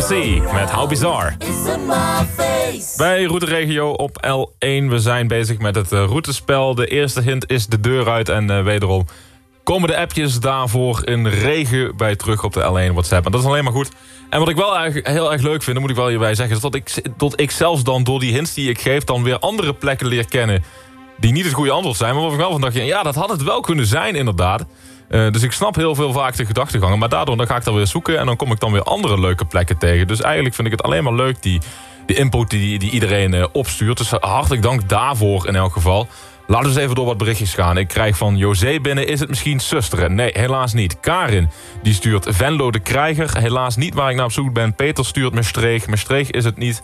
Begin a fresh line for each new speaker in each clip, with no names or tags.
Sea met How Bizarre. Bij Route Regio op L1. We zijn bezig met het routespel. De eerste hint is de deur uit. En wederom komen de appjes daarvoor in regen bij terug op de L1 WhatsApp. En dat is alleen maar goed. En wat ik wel heel erg leuk vind, dat moet ik wel hierbij zeggen, is dat ik zelfs dan door die hints die ik geef dan weer andere plekken leer kennen die niet het goede antwoord zijn. Maar wat ik wel van dacht, ja, dat had het wel kunnen zijn inderdaad. Dus ik snap heel veel vaak de gedachtegangen. Maar daardoor dan ga ik dan weer zoeken en dan kom ik dan weer andere leuke plekken tegen. Dus eigenlijk vind ik het alleen maar leuk, die input die iedereen opstuurt. Dus hartelijk dank daarvoor in elk geval. Laten we eens even door wat berichtjes gaan. Ik krijg van José binnen, is het misschien Susteren? Nee, helaas niet. Karin, die stuurt Venlo de Krijger. Helaas niet waar ik naar op zoek ben. Peter stuurt Maastricht. Maastricht is het niet.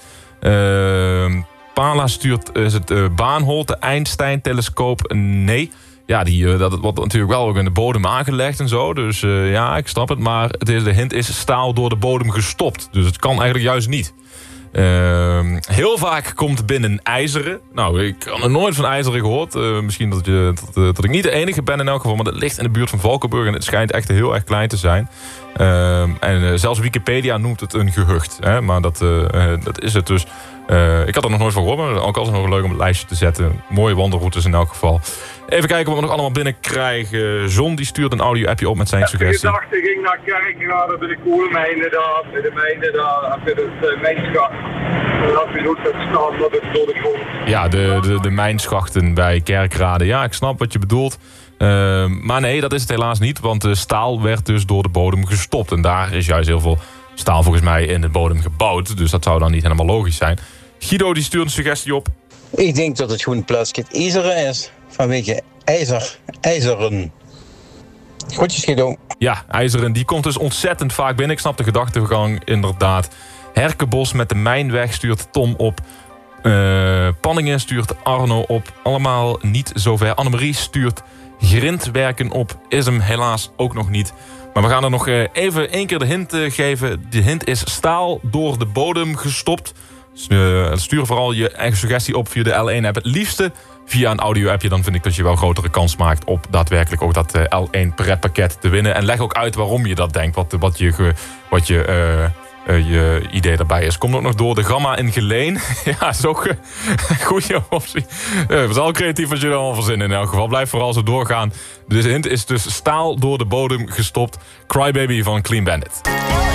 Pala stuurt, is het Baanholt, de Einstein-telescoop? Nee. Ja, dat wordt natuurlijk wel ook in de bodem aangelegd en zo. Dus ja, ik snap het. Maar de hint is staal door de bodem gestopt. Dus het kan eigenlijk juist niet. Heel vaak komt binnen ijzeren. Nou, ik had er nooit van ijzeren gehoord. Misschien dat ik niet de enige ben in elk geval. Maar dat ligt in de buurt van Valkenburg. En het schijnt echt heel erg klein te zijn. En zelfs Wikipedia noemt het een gehucht. Hè? Maar dat is het dus. Ik had er nog nooit van gehoord. Maar ook altijd nog leuk om het lijstje te zetten. Mooie wandelroutes in elk geval. Even kijken wat we nog allemaal binnenkrijgen. John die stuurt een audio-appje op met zijn suggestie.
De gedachte ging naar Kerkrade bij de kolenmijnen daar. Bij de mijnen daar. Heb je het mijnschacht. Dat je doet, dat staat dat het door de grond.
Ja, de mijnschachten bij Kerkrade. Ja, ik snap wat je bedoelt. Maar nee, dat is het helaas niet. Want de staal werd dus door de bodem gestopt. En daar is juist heel veel staal volgens mij in de bodem gebouwd. Dus dat zou dan niet helemaal logisch zijn. Guido die stuurt een suggestie op.
Ik denk dat het gewoon plaatsje ijzeren is. Vanwege ijzeren. Groetjes, Guido.
Ja, ijzeren, die komt dus ontzettend vaak binnen. Ik snap de gedachtegang inderdaad. Herkenbos met de Mijnweg stuurt Tom op. Panningen stuurt Arno op. Allemaal niet zover. Annemarie stuurt Grindwerken op. Is hem helaas ook nog niet. Maar we gaan er nog even één keer de hint geven. De hint is staal door de bodem gestopt. Stuur vooral je eigen suggestie op via de L1-app. Het liefste via een audio-appje. Dan vind ik dat je wel grotere kans maakt op daadwerkelijk ook dat L1 pretpakket te winnen. En leg ook uit waarom je dat denkt. Wat je idee daarbij is. Komt ook nog door de Gamma in Geleen. Ja, is ook een goede optie. Het is al creatief als je er al verzinnen in elk geval. Blijf vooral zo doorgaan. De hint is dus staal door de bodem gestopt. Crybaby van Clean Bandit.